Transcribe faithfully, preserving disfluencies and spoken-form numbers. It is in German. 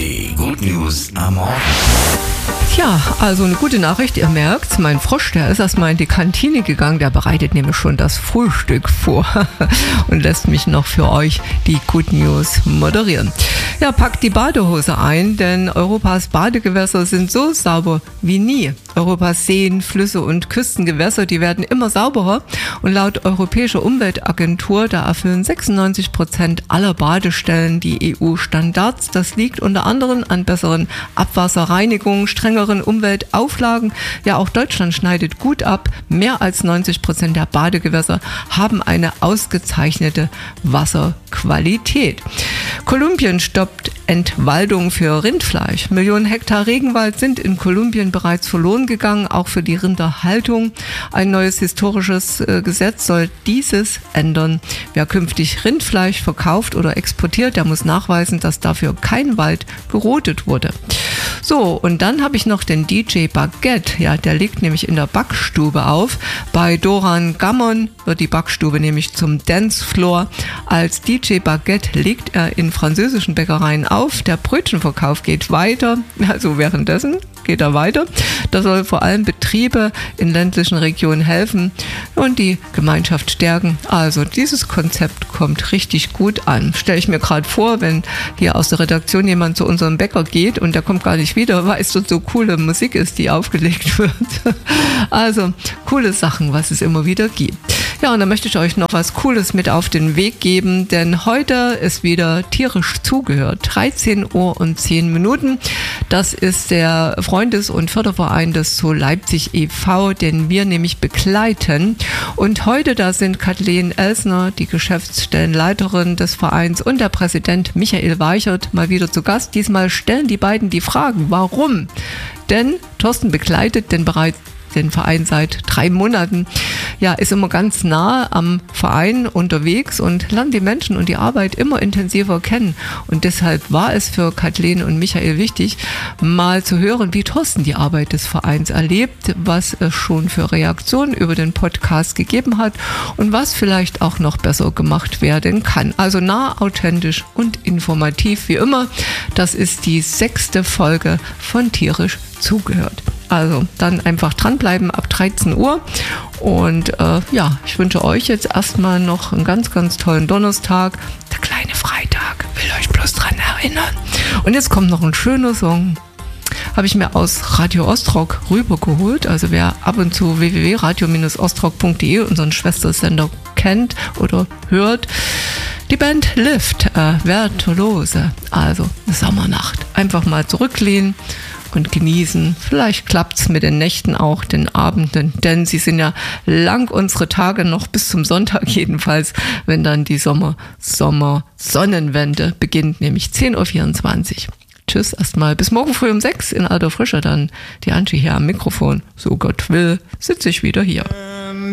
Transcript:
Die Good News am Morgen. Tja, also eine gute Nachricht, ihr merkt, mein Frosch, der ist erstmal in die Kantine gegangen, der bereitet nämlich schon das Frühstück vor und lässt mich noch für euch die Good News moderieren. Ja, packt die Badehose ein, denn Europas Badegewässer sind so sauber wie nie. Europas Seen, Flüsse und Küstengewässer, die werden immer sauberer und laut Europäischer Umweltagentur, da erfüllen sechsundneunzig Prozent aller Badestellen die E U-Standards. Das liegt unter anderem an besseren Abwasserreinigungen, strengeren Umweltauflagen. Ja, auch Deutschland schneidet gut ab. Mehr als neunzig Prozent der Badegewässer haben eine ausgezeichnete Wasserqualität. Kolumbien stoppt Entwaldung für Rindfleisch. Millionen Hektar Regenwald sind in Kolumbien bereits verloren gegangen, auch für die Rinderhaltung. Ein neues historisches äh, Gesetz soll dieses ändern. Wer künftig Rindfleisch verkauft oder exportiert, der muss nachweisen, dass dafür kein Wald gerodet wurde. So, und dann habe ich noch den D J Baguette. Ja, der legt nämlich in der Backstube auf. Bei Doran Gammon wird die Backstube nämlich zum Dancefloor. Als D J Baguette legt er in französischen Bäckereien auf. Der Brötchenverkauf geht weiter. Also währenddessen geht er weiter. Das soll vor allem Betriebe in ländlichen Regionen helfen und die Gemeinschaft stärken. Also dieses Konzept kommt richtig gut an. Stelle ich mir gerade vor, wenn hier aus der Redaktion jemand zu unserem Bäcker geht und der kommt gar nicht wieder, weil es dort so coole Musik ist, die aufgelegt wird. Also coole Sachen, was es immer wieder gibt. Ja, und dann möchte ich euch noch was Cooles mit auf den Weg geben, denn heute ist wieder tierisch zugehört. dreizehn Uhr und zehn Minuten. Das ist der Freundes- und Förderverein des Zoo Leipzig e V, den wir nämlich begleiten. Und heute, da sind Kathleen Elsner, die Geschäftsstellenleiterin des Vereins, und der Präsident Michael Weichert mal wieder zu Gast. Diesmal stellen die beiden die Fragen, warum? Denn Thorsten begleitet den bereits den Verein seit drei Monaten, ja, ist immer ganz nah am Verein unterwegs und lernt die Menschen und die Arbeit immer intensiver kennen. Und deshalb war es für Kathleen und Michael wichtig, mal zu hören, wie Thorsten die Arbeit des Vereins erlebt, was es schon für Reaktionen über den Podcast gegeben hat und was vielleicht auch noch besser gemacht werden kann. Also nah, authentisch und informativ wie immer. Das ist die sechste Folge von Tierisch zugehört. Also dann einfach dranbleiben ab dreizehn Uhr und äh, ja, ich wünsche euch jetzt erstmal noch einen ganz, ganz tollen Donnerstag. Der kleine Freitag, will euch bloß dran erinnern. Und jetzt kommt noch ein schöner Song, habe ich mir aus Radio Ostrock rübergeholt. Also wer ab und zu w w w punkt radio Bindestrich ostrock punkt de unseren Schwestersender kennt oder hört, die Band Lift, äh, Virtuose, also eine Sommernacht. Einfach mal zurücklehnen und genießen. Vielleicht klappt's mit den Nächten auch, den Abenden, denn sie sind ja lang, unsere Tage noch bis zum Sonntag jedenfalls, wenn dann die Sommer, Sommer, Sonnenwende beginnt, nämlich zehn Uhr vierundzwanzig. Tschüss erstmal, bis morgen früh um sechs in alter Frische, dann die Angie hier am Mikrofon. So Gott will, sitze ich wieder hier.